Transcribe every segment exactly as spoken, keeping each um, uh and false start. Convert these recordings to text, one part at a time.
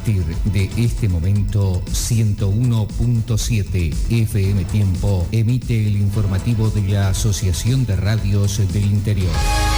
partir de este momento, ciento uno punto siete F M Tiempo emite el informativo de la Asociación de Radios del Interior.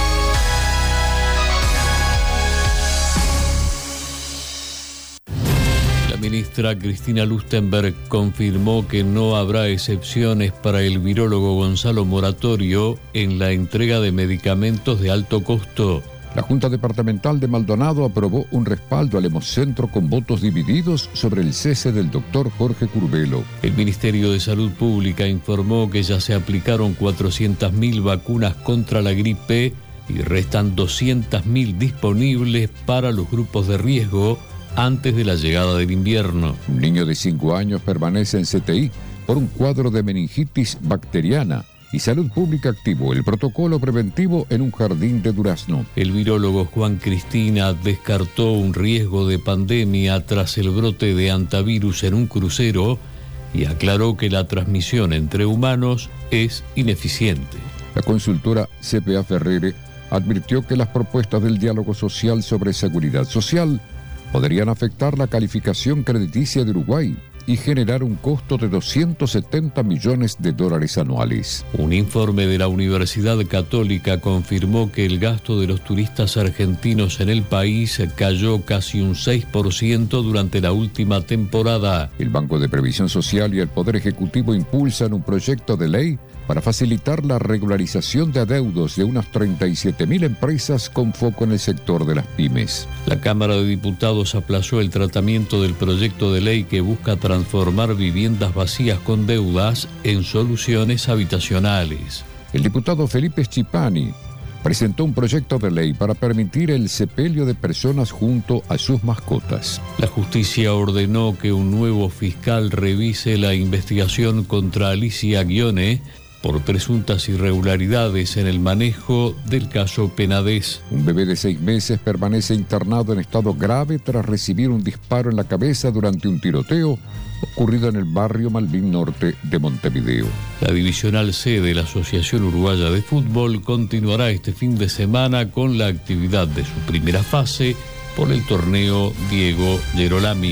La ministra Cristina Lustenberg confirmó que no habrá excepciones para el virólogo Gonzalo Moratorio en la entrega de medicamentos de alto costo. La Junta Departamental de Maldonado aprobó un respaldo al Hemocentro con votos divididos sobre el cese del doctor Jorge Curbelo. El Ministerio de Salud Pública informó que ya se aplicaron cuatrocientas mil vacunas contra la gripe y restan doscientas mil disponibles para los grupos de riesgo antes de la llegada del invierno. Un niño de cinco años permanece en C T I por un cuadro de meningitis bacteriana. Y Salud Pública activó el protocolo preventivo en un jardín de Durazno. El virólogo Juan Cristina descartó un riesgo de pandemia tras el brote de hantavirus en un crucero y aclaró que la transmisión entre humanos es ineficiente. La consultora C P A Ferrere advirtió que las propuestas del diálogo social sobre seguridad social podrían afectar la calificación crediticia de Uruguay y generar un costo de doscientos setenta millones de dólares anuales. Un informe de la Universidad Católica confirmó que el gasto de los turistas argentinos en el país cayó casi un seis por ciento durante la última temporada. El Banco de Previsión Social y el Poder Ejecutivo impulsan un proyecto de ley para facilitar la regularización de adeudos de unas treinta y siete mil empresas con foco en el sector de las pymes. La Cámara de Diputados aplazó el tratamiento del proyecto de ley que busca transformar viviendas vacías con deudas en soluciones habitacionales. El diputado Felipe Schipani presentó un proyecto de ley para permitir el sepelio de personas junto a sus mascotas. La justicia ordenó que un nuevo fiscal revise la investigación contra Alicia Guione por presuntas irregularidades en el manejo del caso Penades. Un bebé de seis meses permanece internado en estado grave tras recibir un disparo en la cabeza durante un tiroteo ocurrido en el barrio Malvin Norte de Montevideo. La Divisional C de la Asociación Uruguaya de Fútbol continuará este fin de semana con la actividad de su primera fase por el torneo Diego Gerolami.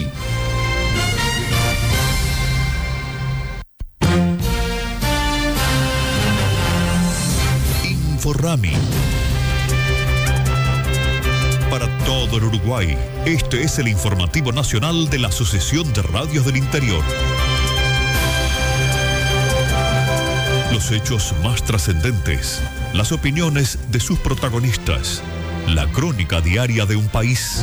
Inforrami. Para todo el Uruguay, este es el informativo nacional de la Asociación de Radios del Interior. Los hechos más trascendentes, las opiniones de sus protagonistas, la crónica diaria de un país.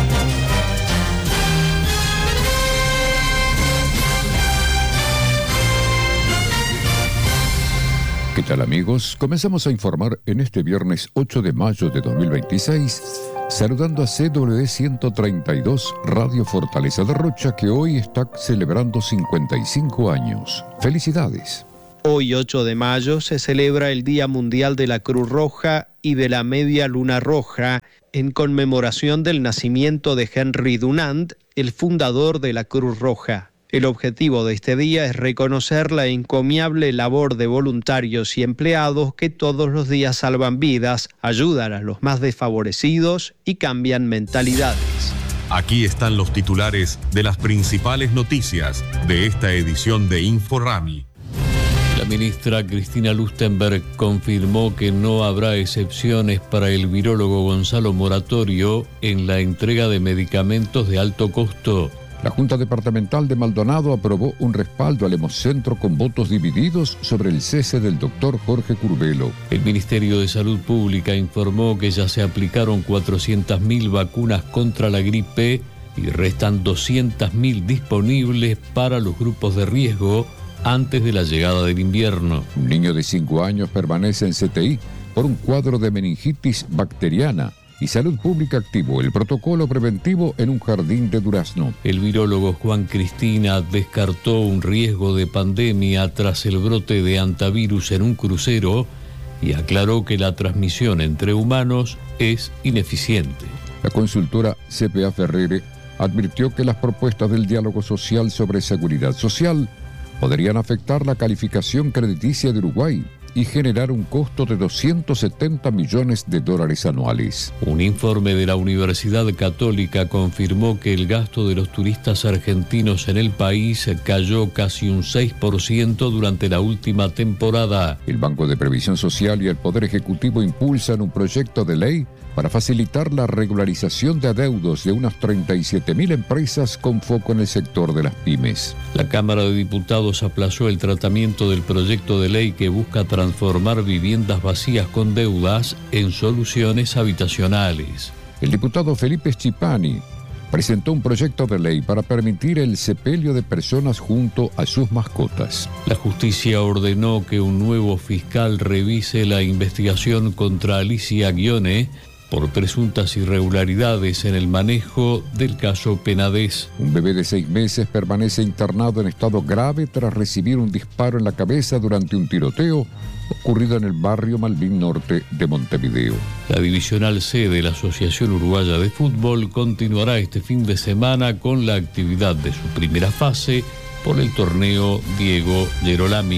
¿Qué tal, amigos? Comenzamos a informar en este viernes ocho de mayo de dos mil veintiséis, saludando a C W ciento treinta y dos Radio Fortaleza de Rocha, que hoy está celebrando cincuenta y cinco años. ¡Felicidades! Hoy, ocho de mayo, se celebra el Día Mundial de la Cruz Roja y de la Media Luna Roja, en conmemoración del nacimiento de Henry Dunant, el fundador de la Cruz Roja. El objetivo de este día es reconocer la encomiable labor de voluntarios y empleados que todos los días salvan vidas, ayudan a los más desfavorecidos y cambian mentalidades. Aquí están los titulares de las principales noticias de esta edición de Inforrami. La ministra Cristina Lustenberg confirmó que no habrá excepciones para el virólogo Gonzalo Moratorio en la entrega de medicamentos de alto costo. La Junta Departamental de Maldonado aprobó un respaldo al Hemocentro con votos divididos sobre el cese del doctor Jorge Curbelo. El Ministerio de Salud Pública informó que ya se aplicaron cuatrocientas mil vacunas contra la gripe y restan doscientas mil disponibles para los grupos de riesgo antes de la llegada del invierno. Un niño de cinco años permanece en C T I por un cuadro de meningitis bacteriana. Y Salud Pública activó el protocolo preventivo en un jardín de Durazno. El virólogo Juan Cristina descartó un riesgo de pandemia tras el brote de hantavirus en un crucero y aclaró que la transmisión entre humanos es ineficiente. La consultora C P A Ferrere advirtió que las propuestas del diálogo social sobre seguridad social podrían afectar la calificación crediticia de Uruguay y generar un costo de doscientos setenta millones de dólares anuales. Un informe de la Universidad Católica confirmó que el gasto de los turistas argentinos en el país cayó casi un seis por ciento durante la última temporada. El Banco de Previsión Social y el Poder Ejecutivo impulsan un proyecto de ley para facilitar la regularización de adeudos de unas treinta y siete mil empresas con foco en el sector de las pymes. La Cámara de Diputados aplazó el tratamiento del proyecto de ley que busca transformar viviendas vacías con deudas en soluciones habitacionales. El diputado Felipe Schipani presentó un proyecto de ley para permitir el sepelio de personas junto a sus mascotas. La justicia ordenó que un nuevo fiscal revise la investigación contra Alicia Guione por presuntas irregularidades en el manejo del caso Penades. Un bebé de seis meses permanece internado en estado grave tras recibir un disparo en la cabeza durante un tiroteo ocurrido en el barrio Malvin Norte de Montevideo. La Divisional C de la Asociación Uruguaya de Fútbol continuará este fin de semana con la actividad de su primera fase por el torneo Diego Gerolami.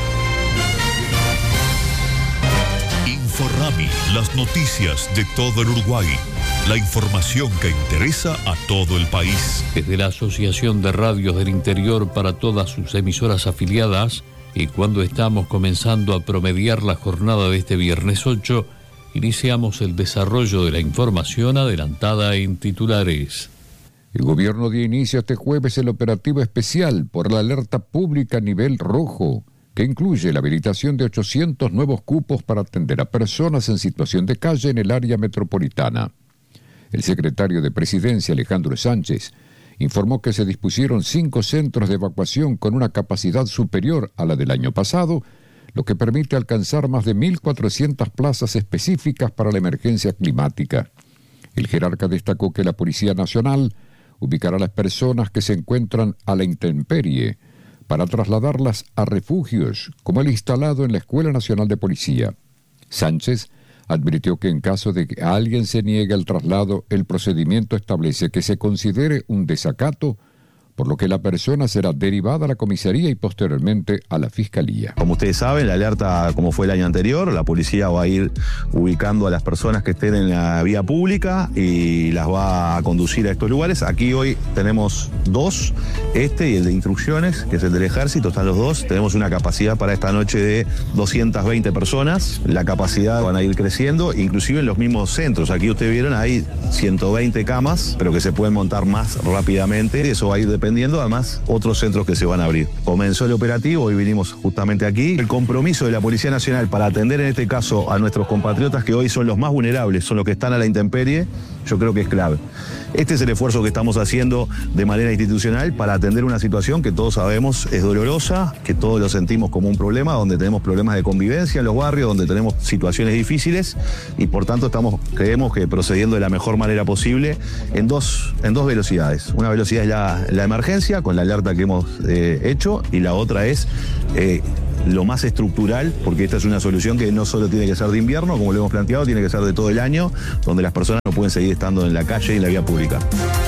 Inforrami, las noticias de todo el Uruguay. La información que interesa a todo el país. Desde la Asociación de Radios del Interior para todas sus emisoras afiliadas, y cuando estamos comenzando a promediar la jornada de este viernes ocho, iniciamos el desarrollo de la información adelantada en titulares. El gobierno dio inicio este jueves el operativo especial por la alerta pública a nivel rojo, que incluye la habilitación de ochocientos nuevos cupos para atender a personas en situación de calle en el área metropolitana. El secretario de Presidencia, Alejandro Sánchez, informó que se dispusieron cinco centros de evacuación con una capacidad superior a la del año pasado, lo que permite alcanzar más de mil cuatrocientas plazas específicas para la emergencia climática. El jerarca destacó que la Policía Nacional ubicará a las personas que se encuentran a la intemperie para trasladarlas a refugios, como el instalado en la Escuela Nacional de Policía. Sánchez advirtió que en caso de que a alguien se niegue el traslado, el procedimiento establece que se considere un desacato, por lo que la persona será derivada a la comisaría y posteriormente a la fiscalía. Como ustedes saben, la alerta, como fue el año anterior, la policía va a ir ubicando a las personas que estén en la vía pública y las va a conducir a estos lugares. Aquí hoy tenemos dos, este y el de instrucciones, que es el del ejército, están los dos. Tenemos una capacidad para esta noche de doscientas veinte personas. La capacidad van a ir creciendo, inclusive en los mismos centros. Aquí ustedes vieron, hay ciento veinte camas, pero que se pueden montar más rápidamente. Eso va a ir dependiendo. Dependiendo además otros centros que se van a abrir. Comenzó el operativo, hoy vinimos justamente aquí. El compromiso de la Policía Nacional para atender en este caso a nuestros compatriotas que hoy son los más vulnerables, son los que están a la intemperie, yo creo que es clave. Este es el esfuerzo que estamos haciendo de manera institucional para atender una situación que todos sabemos es dolorosa, que todos lo sentimos como un problema, donde tenemos problemas de convivencia en los barrios, donde tenemos situaciones difíciles y por tanto estamos, creemos que procediendo de la mejor manera posible en dos, en dos velocidades. Una velocidad es la, la emergencia, con la alerta que hemos eh, hecho, y la otra es eh, lo más estructural, porque esta es una solución que no solo tiene que ser de invierno, como lo hemos planteado, tiene que ser de todo el año, donde las personas no pueden seguir estando en la calle y en la vía pública.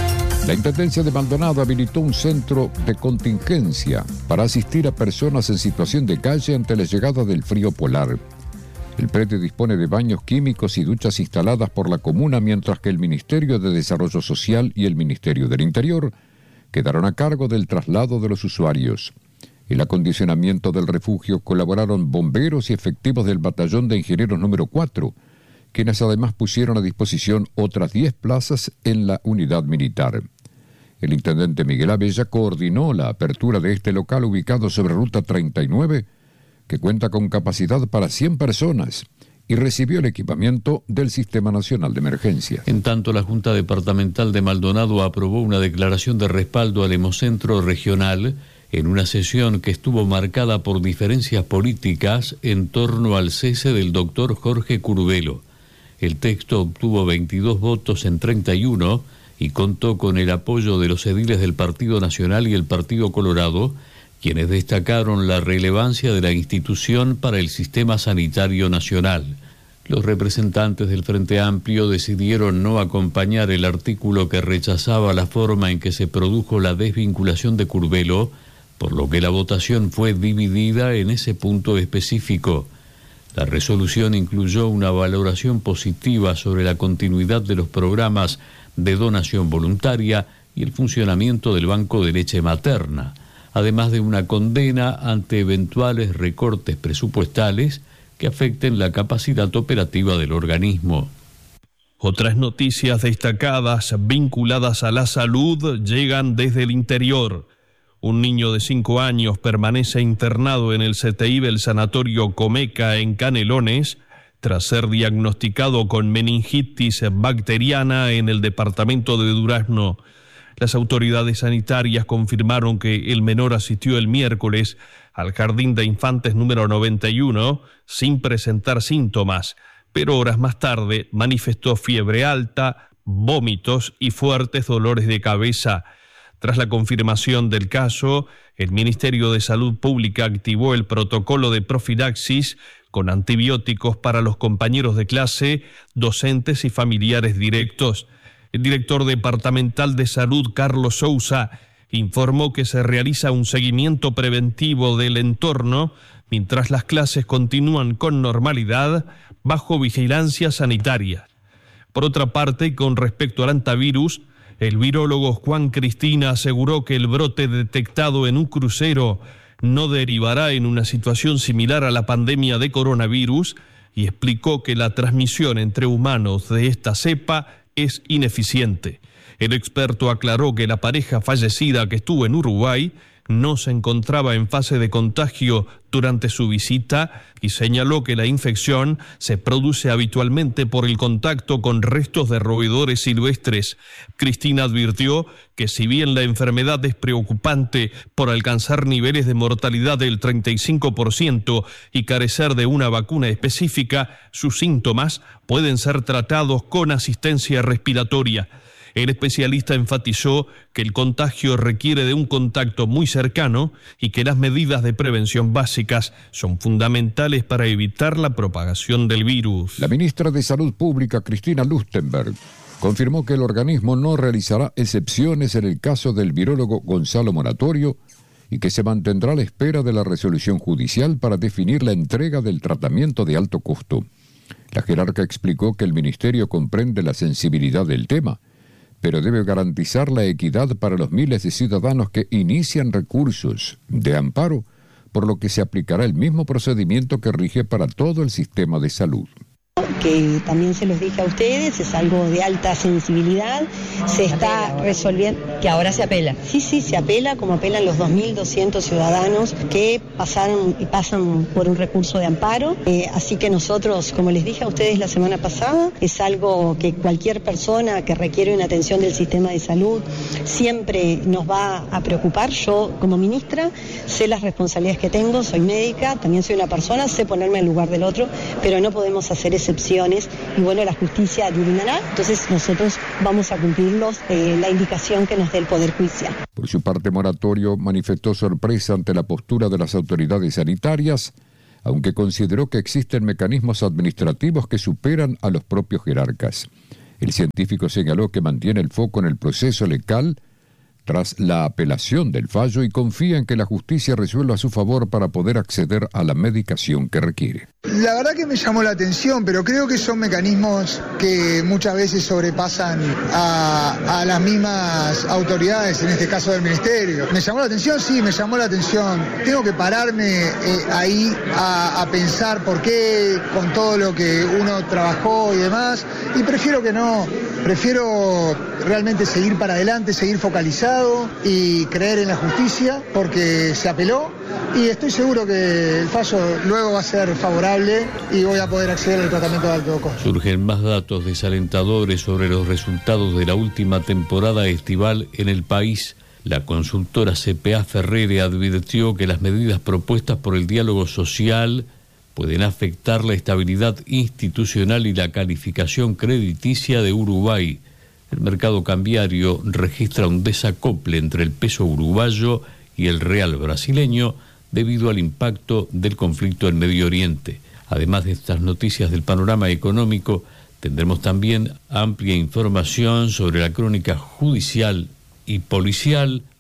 La Intendencia de Maldonado habilitó un centro de contingencia para asistir a personas en situación de calle ante la llegada del frío polar. El predio dispone de baños químicos y duchas instaladas por la comuna, mientras que el Ministerio de Desarrollo Social y el Ministerio del Interior quedaron a cargo del traslado de los usuarios. El acondicionamiento del refugio colaboraron bomberos y efectivos del batallón de ingenieros número cuatro, quienes además pusieron a disposición otras diez plazas en la unidad militar. El intendente Miguel Abella coordinó la apertura de este local ubicado sobre Ruta treinta y nueve, que cuenta con capacidad para cien personas, y recibió el equipamiento del Sistema Nacional de Emergencia. En tanto, la Junta Departamental de Maldonado aprobó una declaración de respaldo al Hemocentro Regional en una sesión que estuvo marcada por diferencias políticas en torno al cese del doctor Jorge Curvelo. El texto obtuvo veintidós votos en treinta y uno y contó con el apoyo de los ediles del Partido Nacional y el Partido Colorado, quienes destacaron la relevancia de la institución para el sistema sanitario nacional. Los representantes del Frente Amplio decidieron no acompañar el artículo que rechazaba la forma en que se produjo la desvinculación de Curvelo, por lo que la votación fue dividida en ese punto específico. La resolución incluyó una valoración positiva sobre la continuidad de los programas de donación voluntaria y el funcionamiento del banco de leche materna, además de una condena ante eventuales recortes presupuestales que afecten la capacidad operativa del organismo. Otras noticias destacadas vinculadas a la salud llegan desde el interior. Un niño de cinco años permanece internado en el C T I del Sanatorio Comeca en Canelones tras ser diagnosticado con meningitis bacteriana en el departamento de Durazno. Las autoridades sanitarias confirmaron que el menor asistió el miércoles al Jardín de Infantes número noventa y uno sin presentar síntomas, pero horas más tarde manifestó fiebre alta, vómitos y fuertes dolores de cabeza. Tras la confirmación del caso, el Ministerio de Salud Pública activó el protocolo de profilaxis con antibióticos para los compañeros de clase, docentes y familiares directos. El director departamental de salud, Carlos Sousa, informó que se realiza un seguimiento preventivo del entorno mientras las clases continúan con normalidad bajo vigilancia sanitaria. Por otra parte, y con respecto al antivirus, el virólogo Juan Cristina aseguró que el brote detectado en un crucero no derivará en una situación similar a la pandemia de coronavirus y explicó que la transmisión entre humanos de esta cepa es ineficiente. El experto aclaró que la pareja fallecida que estuvo en Uruguay no se encontraba en fase de contagio durante su visita y señaló que la infección se produce habitualmente por el contacto con restos de roedores silvestres. Cristina advirtió que si bien la enfermedad es preocupante por alcanzar niveles de mortalidad del treinta y cinco por ciento y carecer de una vacuna específica, sus síntomas pueden ser tratados con asistencia respiratoria. El especialista enfatizó que el contagio requiere de un contacto muy cercano y que las medidas de prevención básicas son fundamentales para evitar la propagación del virus. La ministra de Salud Pública, Cristina Lustenberg, confirmó que el organismo no realizará excepciones en el caso del virólogo Gonzalo Moratorio y que se mantendrá a la espera de la resolución judicial para definir la entrega del tratamiento de alto costo. La jerarca explicó que el ministerio comprende la sensibilidad del tema, pero debe garantizar la equidad para los miles de ciudadanos que inician recursos de amparo, por lo que se aplicará el mismo procedimiento que rige para todo el sistema de salud. Que también se los dije a ustedes, es algo de alta sensibilidad, se está resolviendo, que ahora se apela. Sí, sí, se apela, como apelan los dos mil doscientos ciudadanos que pasaron y pasan por un recurso de amparo. Eh, así que nosotros, como les dije a ustedes la semana pasada, es algo que cualquier persona que requiere una atención del sistema de salud siempre nos va a preocupar. Yo, como ministra, sé las responsabilidades que tengo, soy médica, también soy una persona, sé ponerme en lugar del otro, pero no podemos hacer excepciones y bueno, la justicia dirimirá, entonces nosotros vamos a cumplirlos eh, la indicación que nos dé el Poder Judicial. Por su parte, Moratorio manifestó sorpresa ante la postura de las autoridades sanitarias, aunque consideró que existen mecanismos administrativos que superan a los propios jerarcas. El científico señaló que mantiene el foco en el proceso legal tras la apelación del fallo y confía en que la justicia resuelva a su favor para poder acceder a la medicación que requiere. La verdad que me llamó la atención, pero creo que son mecanismos que muchas veces sobrepasan a, a las mismas autoridades, en este caso del Ministerio. ¿Me llamó la atención? Sí, me llamó la atención. Tengo que pararme eh, ahí a, a pensar por qué, con todo lo que uno trabajó y demás, y prefiero que no, prefiero realmente seguir para adelante, seguir focalizado y creer en la justicia, porque se apeló y estoy seguro que el fallo luego va a ser favorable y voy a poder acceder al tratamiento de alto costo. Surgen más datos desalentadores sobre los resultados de la última temporada estival en el país. La consultora C P A Ferrere advirtió que las medidas propuestas por el diálogo social pueden afectar la estabilidad institucional y la calificación crediticia de Uruguay. El mercado cambiario registra un desacople entre el peso uruguayo y el real brasileño debido al impacto del conflicto en Medio Oriente. Además de estas noticias del panorama económico, tendremos también amplia información sobre la crónica judicial y policial,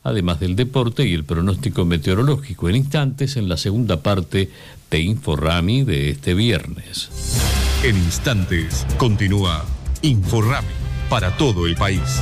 además del deporte y el pronóstico meteorológico en instantes en la segunda parte de InfoRami de este viernes. En instantes continúa InfoRami para todo el país.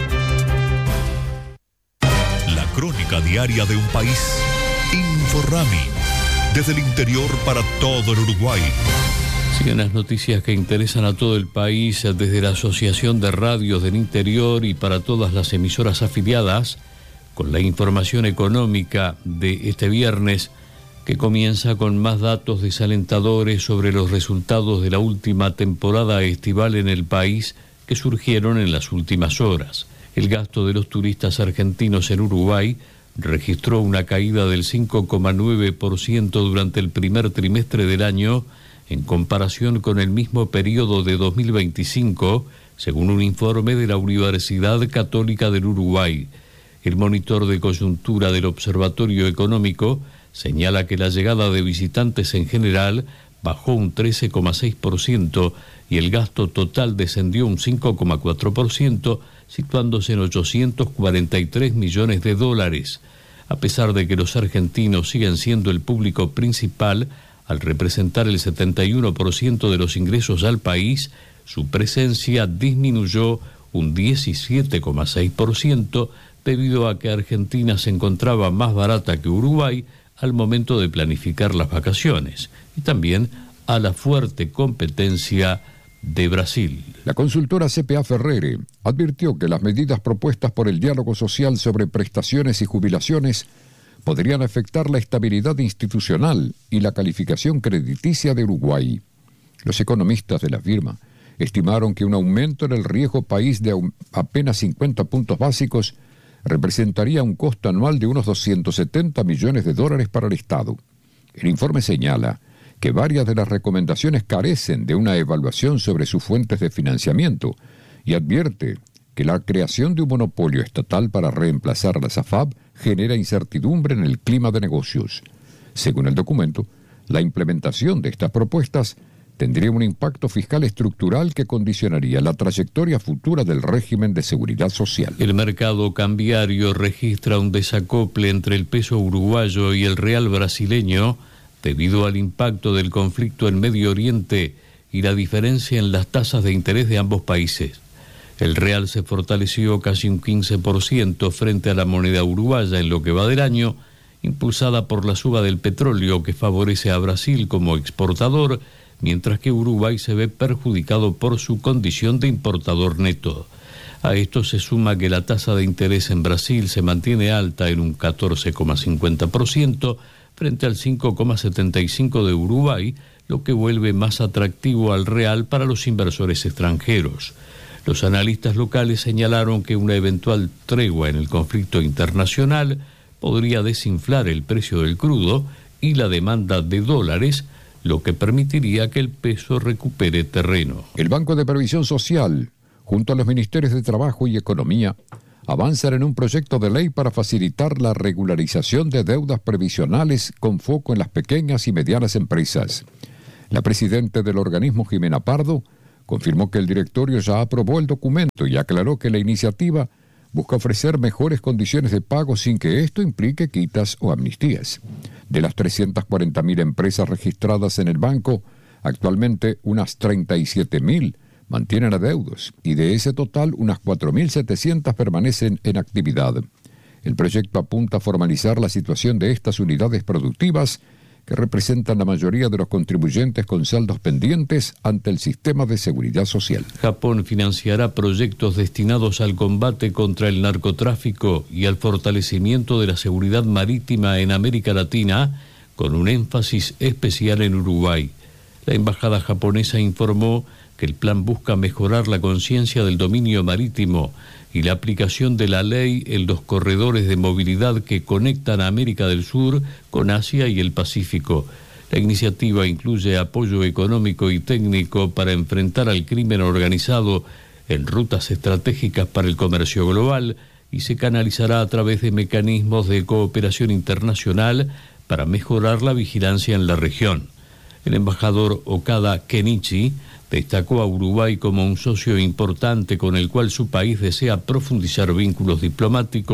La crónica diaria de un país. InfoRami. Desde el interior para todo el Uruguay. Siguen las noticias que interesan a todo el país desde la Asociación de Radios del Interior y para todas las emisoras afiliadas, con la información económica de este viernes, que comienza con más datos desalentadores sobre los resultados de la última temporada estival en el país que surgieron en las últimas horas. El gasto de los turistas argentinos en Uruguay registró una caída del cinco coma nueve por ciento durante el primer trimestre del año, en comparación con el mismo periodo de dos mil veinticinco, según un informe de la Universidad Católica del Uruguay. El monitor de coyuntura del Observatorio Económico señala que la llegada de visitantes en general bajó un trece coma seis por ciento y el gasto total descendió un cinco coma cuatro por ciento, situándose en ochocientos cuarenta y tres millones de dólares. A pesar de que los argentinos siguen siendo el público principal, al representar el setenta y uno por ciento de los ingresos al país, su presencia disminuyó un diecisiete coma seis por ciento debido a que Argentina se encontraba más barata que Uruguay al momento de planificar las vacaciones y también a la fuerte competencia de Brasil. La consultora C P A Ferrere advirtió que las medidas propuestas por el diálogo social sobre prestaciones y jubilaciones podrían afectar la estabilidad institucional y la calificación crediticia de Uruguay. Los economistas de la firma estimaron que un aumento en el riesgo país de apenas cincuenta puntos básicos representaría un costo anual de unos doscientos setenta millones de dólares para el Estado. El informe señala que varias de las recomendaciones carecen de una evaluación sobre sus fuentes de financiamiento y advierte que la creación de un monopolio estatal para reemplazar a la SAFAP genera incertidumbre en el clima de negocios. Según el documento, la implementación de estas propuestas tendría un impacto fiscal estructural que condicionaría la trayectoria futura del régimen de seguridad social. El mercado cambiario registra un desacople entre el peso uruguayo y el real brasileño debido al impacto del conflicto en Medio Oriente y la diferencia en las tasas de interés de ambos países. El real se fortaleció casi un quince por ciento frente a la moneda uruguaya en lo que va del año, impulsada por la suba del petróleo que favorece a Brasil como exportador, mientras que Uruguay se ve perjudicado por su condición de importador neto. A esto se suma que la tasa de interés en Brasil se mantiene alta en un catorce coma cincuenta por ciento frente al cinco coma setenta y cinco por ciento de Uruguay, lo que vuelve más atractivo al real para los inversores extranjeros. Los analistas locales señalaron que una eventual tregua en el conflicto internacional podría desinflar el precio del crudo y la demanda de dólares, lo que permitiría que el peso recupere terreno. El Banco de Previsión Social, junto a los Ministerios de Trabajo y Economía, avanzan en un proyecto de ley para facilitar la regularización de deudas previsionales con foco en las pequeñas y medianas empresas. La presidenta del organismo, Jimena Pardo, confirmó que el directorio ya aprobó el documento y aclaró que la iniciativa busca ofrecer mejores condiciones de pago sin que esto implique quitas o amnistías. De las trescientas cuarenta mil empresas registradas en el banco, actualmente unas treinta y siete mil mantienen adeudos y de ese total unas cuatro mil setecientas permanecen en actividad. El proyecto apunta a formalizar la situación de estas unidades productivas que representan la mayoría de los contribuyentes con saldos pendientes ante el sistema de seguridad social. Japón financiará proyectos destinados al combate contra el narcotráfico y al fortalecimiento de la seguridad marítima en América Latina, con un énfasis especial en Uruguay. La embajada japonesa informó que el plan busca mejorar la conciencia del dominio marítimo y la aplicación de la ley en los corredores de movilidad que conectan a América del Sur con Asia y el Pacífico. La iniciativa incluye apoyo económico y técnico para enfrentar al crimen organizado en rutas estratégicas para el comercio global y se canalizará a través de mecanismos de cooperación internacional para mejorar la vigilancia en la región. El embajador Okada Kenichi destacó a Uruguay como un socio importante con el cual su país desea profundizar vínculos diplomáticos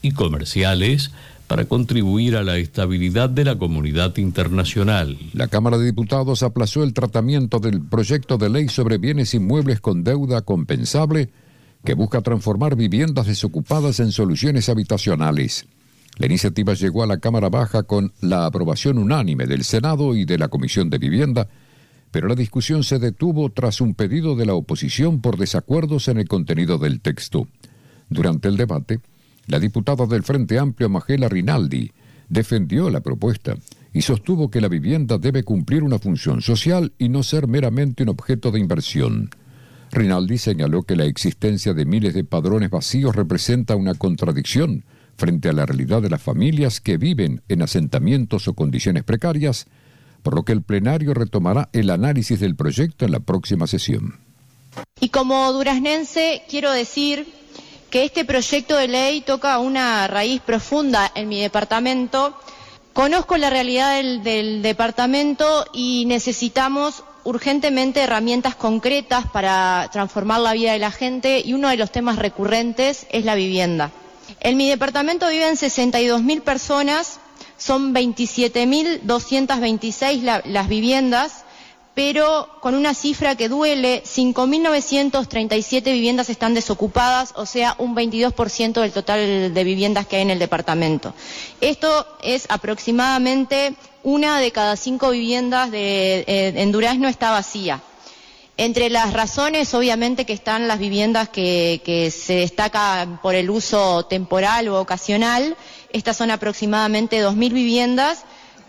y comerciales para contribuir a la estabilidad de la comunidad internacional. La Cámara de Diputados aplazó el tratamiento del proyecto de ley sobre bienes inmuebles con deuda compensable que busca transformar viviendas desocupadas en soluciones habitacionales. La iniciativa llegó a la Cámara Baja con la aprobación unánime del Senado y de la Comisión de Vivienda, pero la discusión se detuvo tras un pedido de la oposición por desacuerdos en el contenido del texto. Durante el debate, la diputada del Frente Amplio, Majela Rinaldi, defendió la propuesta y sostuvo que la vivienda debe cumplir una función social y no ser meramente un objeto de inversión. Rinaldi señaló que la existencia de miles de padrones vacíos representa una contradicción frente a la realidad de las familias que viven en asentamientos o condiciones precarias, por lo que el plenario retomará el análisis del proyecto en la próxima sesión. Y como duraznense quiero decir que este proyecto de ley toca una raíz profunda en mi departamento. Conozco la realidad del, del departamento y necesitamos urgentemente herramientas concretas para transformar la vida de la gente, y uno de los temas recurrentes es la vivienda. En mi departamento viven sesenta y dos mil personas, son veintisiete mil doscientas veintiséis la, las viviendas, pero con una cifra que duele: cinco mil novecientas treinta y siete viviendas están desocupadas, o sea, un veintidós por ciento del total de viviendas que hay en el departamento. Esto es aproximadamente una de cada cinco viviendas de, eh, en Durazno está vacía. Entre las razones, obviamente, que están las viviendas que, que se destacan por el uso temporal o ocasional. Estas son aproximadamente dos mil viviendas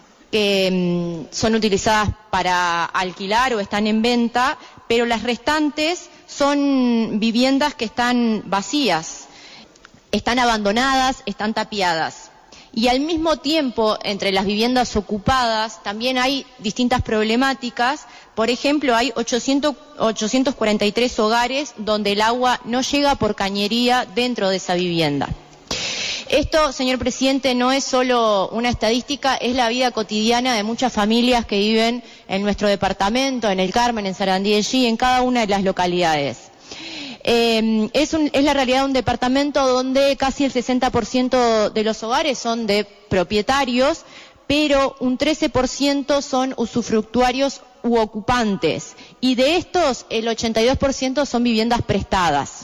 que mmm, son utilizadas para alquilar o están en venta, pero las restantes son viviendas que están vacías, están abandonadas, están tapiadas. Y al mismo tiempo, entre las viviendas ocupadas, también hay distintas problemáticas. Por ejemplo, hay ochocientos cuarenta y tres hogares donde el agua no llega por cañería dentro de esa vivienda. Esto, señor presidente, no es solo una estadística, es la vida cotidiana de muchas familias que viven en nuestro departamento, en El Carmen, en Sarandí de G, en cada una de las localidades. Eh, es, un, es la realidad de un departamento donde casi el sesenta por ciento de los hogares son de propietarios, pero un trece por ciento son usufructuarios u ocupantes, y de estos el ochenta y dos por ciento son viviendas prestadas.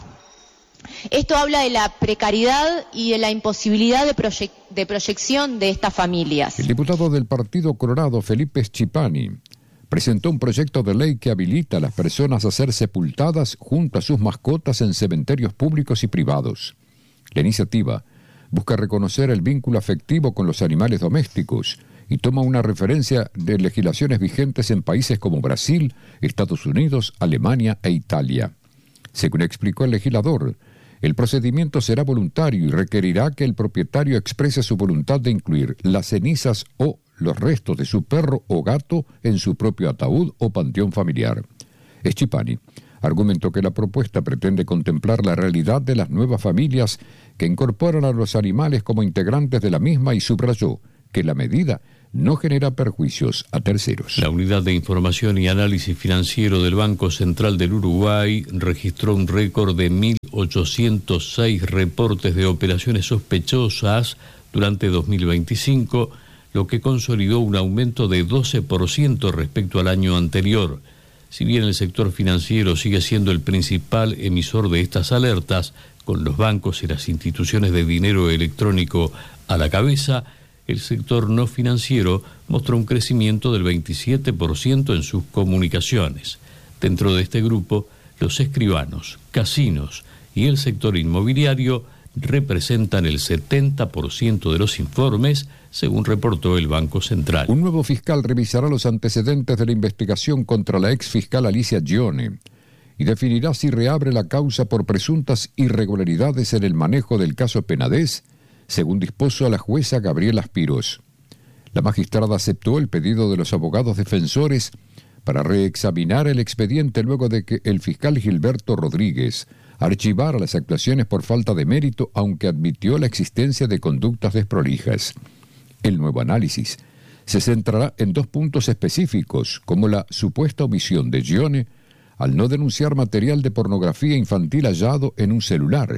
Esto habla de la precariedad y de la imposibilidad de, proyec- de proyección de estas familias. El diputado del Partido Colorado, Felipe Schipani, presentó un proyecto de ley que habilita a las personas a ser sepultadas junto a sus mascotas en cementerios públicos y privados. La iniciativa busca reconocer el vínculo afectivo con los animales domésticos y toma una referencia de legislaciones vigentes en países como Brasil, Estados Unidos, Alemania e Italia. Según explicó el legislador, el procedimiento será voluntario y requerirá que el propietario exprese su voluntad de incluir las cenizas o los restos de su perro o gato en su propio ataúd o panteón familiar. Schipani argumentó que la propuesta pretende contemplar la realidad de las nuevas familias que incorporan a los animales como integrantes de la misma y subrayó que la medida no genera perjuicios a terceros. La Unidad de Información y Análisis Financiero del Banco Central del Uruguay registró un récord de mil ochocientos seis reportes de operaciones sospechosas durante dos mil veinticinco, lo que consolidó un aumento de doce por ciento respecto al año anterior. Si bien el sector financiero sigue siendo el principal emisor de estas alertas, con los bancos y las instituciones de dinero electrónico a la cabeza, el sector no financiero mostró un crecimiento del veintisiete por ciento en sus comunicaciones. Dentro de este grupo, los escribanos, casinos y el sector inmobiliario representan el setenta por ciento de los informes, según reportó el Banco Central. Un nuevo fiscal revisará los antecedentes de la investigación contra la ex fiscal Alicia Gione y definirá si reabre la causa por presuntas irregularidades en el manejo del caso Penades, según dispuso a la jueza Gabriela Spiros. La magistrada aceptó el pedido de los abogados defensores para reexaminar el expediente luego de que el fiscal Gilberto Rodríguez archivara las actuaciones por falta de mérito, aunque admitió la existencia de conductas desprolijas. El nuevo análisis se centrará en dos puntos específicos, como la supuesta omisión de Gione al no denunciar material de pornografía infantil hallado en un celular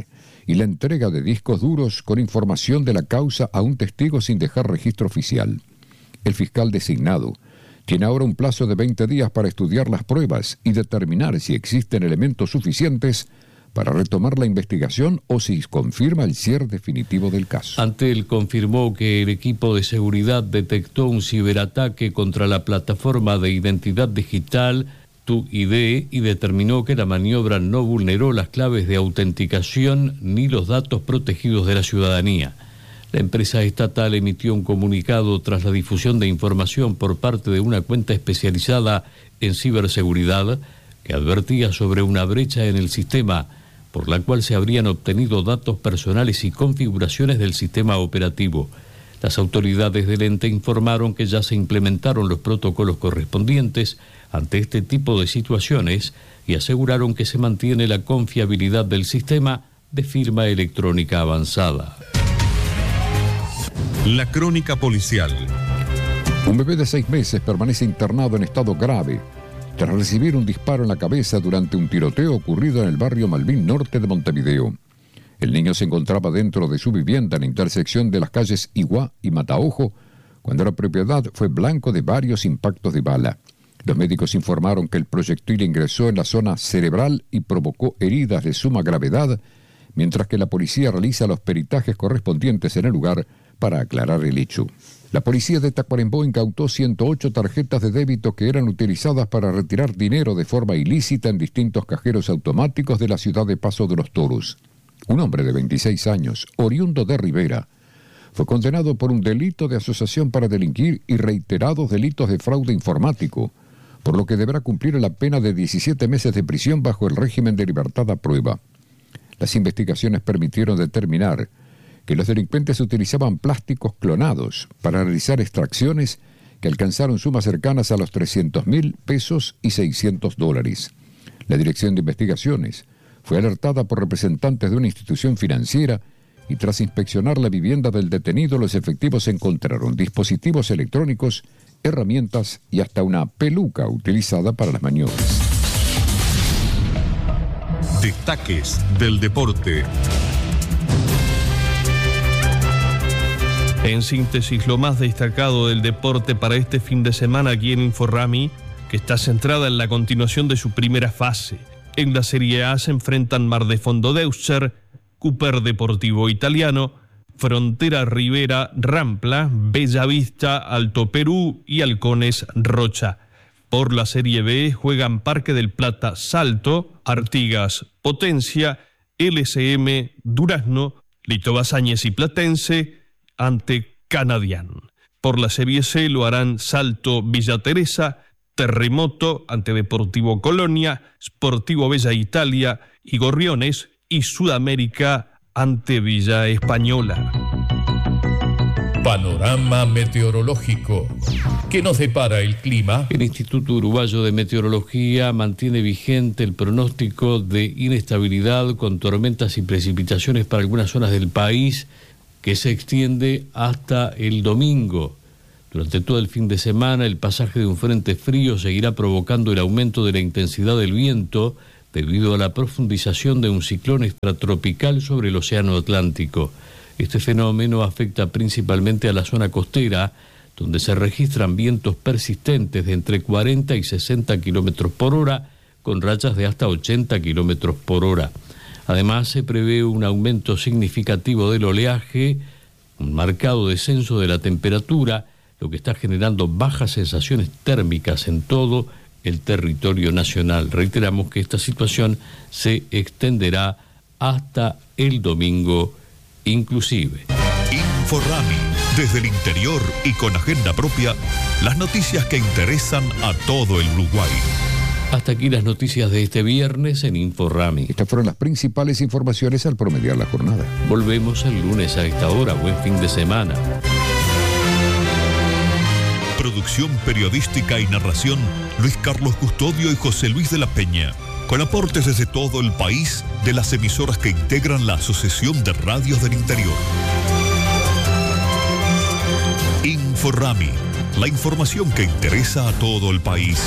y la entrega de discos duros con información de la causa a un testigo sin dejar registro oficial. El fiscal designado tiene ahora un plazo de veinte días para estudiar las pruebas y determinar si existen elementos suficientes para retomar la investigación o si confirma el cierre definitivo del caso. Antel confirmó que el equipo de seguridad detectó un ciberataque contra la plataforma de identidad digital Tu I D y determinó que la maniobra no vulneró las claves de autenticación ni los datos protegidos de la ciudadanía. La empresa estatal emitió un comunicado tras la difusión de información por parte de una cuenta especializada en ciberseguridad que advertía sobre una brecha en el sistema por la cual se habrían obtenido datos personales y configuraciones del sistema operativo. Las autoridades del ente informaron que ya se implementaron los protocolos correspondientes ante este tipo de situaciones y aseguraron que se mantiene la confiabilidad del sistema de firma electrónica avanzada. La crónica policial. Un bebé de seis meses permanece internado en estado grave tras recibir un disparo en la cabeza durante un tiroteo ocurrido en el barrio Malvin Norte de Montevideo. El niño se encontraba dentro de su vivienda en la intersección de las calles Iguá y Mataojo, cuando la propiedad fue blanco de varios impactos de bala. Los médicos informaron que el proyectil ingresó en la zona cerebral y provocó heridas de suma gravedad, mientras que la policía realiza los peritajes correspondientes en el lugar para aclarar el hecho. La policía de Tacuarembó incautó ciento ocho tarjetas de débito que eran utilizadas para retirar dinero de forma ilícita en distintos cajeros automáticos de la ciudad de Paso de los Toros. Un hombre de veintiséis años, oriundo de Rivera, fue condenado por un delito de asociación para delinquir y reiterados delitos de fraude informático, por lo que deberá cumplir la pena de diecisiete meses de prisión bajo el régimen de libertad a prueba. Las investigaciones permitieron determinar que los delincuentes utilizaban plásticos clonados para realizar extracciones que alcanzaron sumas cercanas a los trescientos mil pesos y seiscientos dólares. La Dirección de Investigaciones fue alertada por representantes de una institución financiera y tras inspeccionar la vivienda del detenido, los efectivos encontraron dispositivos electrónicos, herramientas y hasta una peluca utilizada para las maniobras. Destaques del deporte. En síntesis, lo más destacado del deporte para este fin de semana aquí en Inforrami, que está centrada en la continuación de su primera fase. En la Serie A se enfrentan Mar de Fondo Deuster, Cooper Deportivo Italiano, Frontera Rivera Rampla, Bellavista Alto Perú y Halcones Rocha. Por la Serie B juegan Parque del Plata Salto, Artigas Potencia, L S M Durazno, Lito Basáñez y Platense ante Canadian. Por la Serie C lo harán Salto Villa Teresa, Terremoto ante Deportivo Colonia, Sportivo Bella Italia y Gorriones, y Sudamérica ante Villa Española. Panorama meteorológico. ¿Qué nos depara el clima? El Instituto Uruguayo de Meteorología mantiene vigente el pronóstico de inestabilidad con tormentas y precipitaciones para algunas zonas del país que se extiende hasta el domingo. Durante todo el fin de semana, el pasaje de un frente frío seguirá provocando el aumento de la intensidad del viento debido a la profundización de un ciclón extratropical sobre el Océano Atlántico. Este fenómeno afecta principalmente a la zona costera, donde se registran vientos persistentes de entre cuarenta y sesenta kilómetros por hora, con rachas de hasta ochenta kilómetros por hora. Además, se prevé un aumento significativo del oleaje, un marcado descenso de la temperatura, lo que está generando bajas sensaciones térmicas en todo el territorio nacional. Reiteramos que esta situación se extenderá hasta el domingo inclusive. Inforrami, desde el interior y con agenda propia, las noticias que interesan a todo el Uruguay. Hasta aquí las noticias de este viernes en Inforrami. Estas fueron las principales informaciones al promediar la jornada. Volvemos el lunes a esta hora. Buen fin de semana. Producción periodística y narración, Luis Carlos Custodio y José Luis de la Peña. Con aportes desde todo el país de las emisoras que integran la Asociación de Radios del Interior. Inforrami, la información que interesa a todo el país.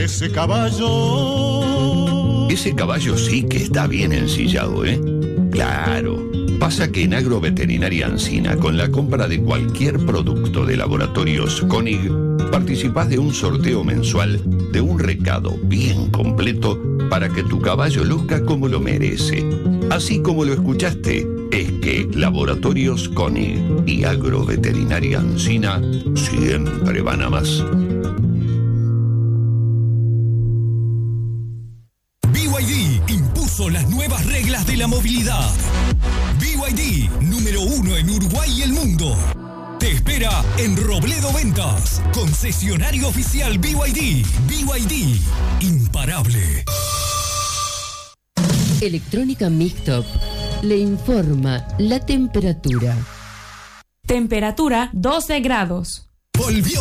ese caballo. Ese caballo sí que está bien ensillado, ¿eh? Claro. Pasa que en Agroveterinaria Ancina, con la compra de cualquier producto de Laboratorios Koenig, participás de un sorteo mensual de un recado bien completo para que tu caballo luzca como lo merece. Así como lo escuchaste, es que Laboratorios Koenig y Agroveterinaria Ancina siempre van a más. B Y D impuso las nuevas reglas de la movilidad. B Y D, número uno en Uruguay y el mundo. Te espera en Robledo Ventas, concesionario oficial B Y D. B Y D, imparable. Electrónica Mixtop le informa la temperatura. Temperatura doce grados. Volvió